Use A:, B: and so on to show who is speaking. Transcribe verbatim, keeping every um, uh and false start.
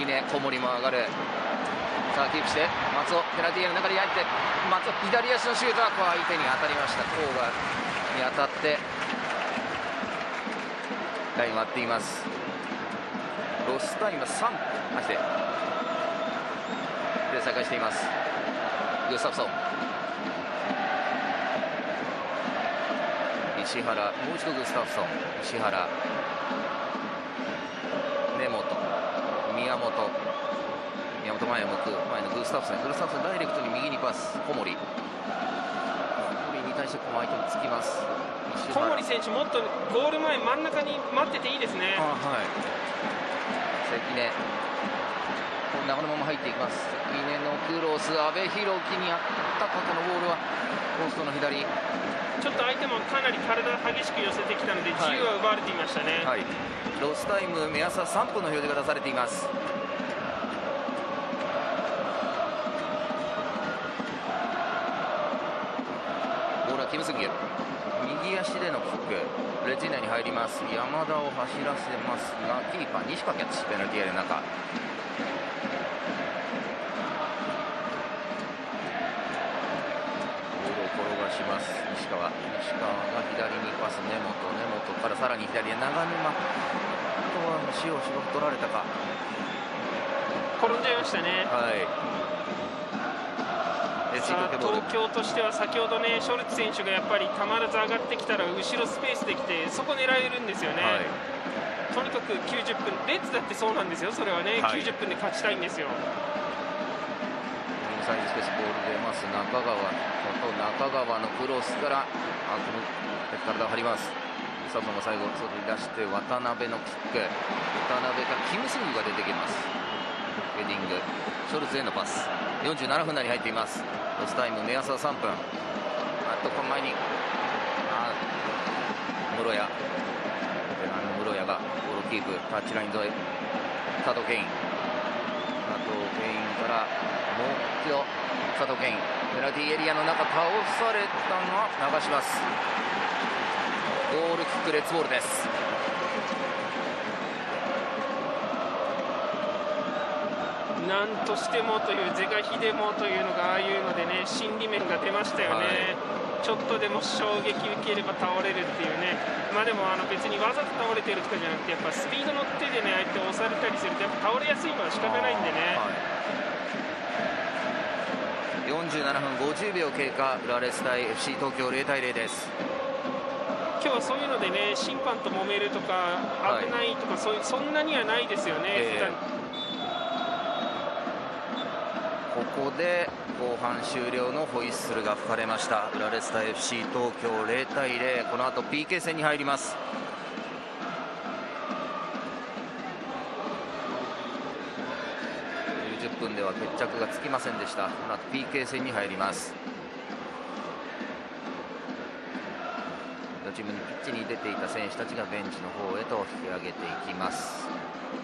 A: 関根、小森も上がる。さあキープして松尾、ペナルティーエリアの中に入って松尾、左足のシュートはこう相手に当たりました。甲賀に当たってライン割っています。ロスタイムさんぷん走ってプレー再開しています。グスタフソン、石原、もう一度グスタフソン、石原、根本、宮本、宮本前を向く、前のグスタフソン、グスタフソンダイレクトに右にパス、小森、小森に対してこの相手につきます。
B: 小森選手、もっとゴール前、真ん中に待ってていいですね。
A: あ、はい、関根、長野まま入っていきます。関根のクロス、阿部寛樹にあったか、このボールはポストの左。
B: ちょっと相手もかなり体激しく寄せてきたので、自由は奪われていましたね。
A: はいはい、ロスタイム目安はさんぷんの表示が出されています。ボールはキム・スンギュ、右足でのキック、レッジ内に入ります。山田を走らせますが、キーパー西川キャッチ、ペナルティーエリアの中。します。西川、西川が左にパス、根本、根本からさらに左へ長沼、あとは塩を絞取られたか、
B: 転んじゃいましたね。
A: はい、
B: さあ東京としては先ほどね、ショルツ選手がやっぱりたまらず上がってきたら後ろスペースできて、そこ狙えるんですよね。はい、とにかくきゅうじゅっぷん、レッズだってそうなんですよ。それはね、はい、きゅうじゅっぷんで勝ちたいんですよ。
A: サイドスペースボール出ます。中川、中川のクロスから、あ、この体を張ります。佐藤も最後外に出して渡辺のキック、渡辺からキム・スングが出てきます。ヘディング、ショルツへのパス。よんじゅうななふん内に入っています。ロスタイム目安はさんぷん。あとこの前にあ室谷、ベテランの室谷がボールをキープ、タッチライン沿い、佐藤ケイン、佐藤ケインからもう一度佐藤ケイン、ペナルティーエリアの中倒されたのは流します。ゴールキック、レッツボールです。
B: なんとしてもという是が非でもというのが、ああいうのでね、心理面が出ましたよね。はい、ちょっとでも衝撃受ければ倒れるっていうね。まあでもあの別にわざと倒れてるとかじゃなくて、やっぱスピードの手でね、相手を押されたりするとやっぱ倒れやすいのは仕方ないんでね。
A: はい、よんじゅうななふんごじゅうびょう経過、浦和レッズ対 エフシー 東京ゼロたいゼロです。
B: 今日はそういうのでね、審判と揉めるとか危ないとか、はい、そういうそんなにはないですよね。えー
A: ここで後半終了のホイッスルが吹かれました。浦和レッズ対 エフシー 東京ゼロたいゼロ、この後 ピーケー 戦に入ります。きゅうじゅっぷんでは決着がつきませんでした。この後 ピーケー 戦に入ります。両チームにピッチに出ていた選手たちがベンチの方へと引き上げていきます。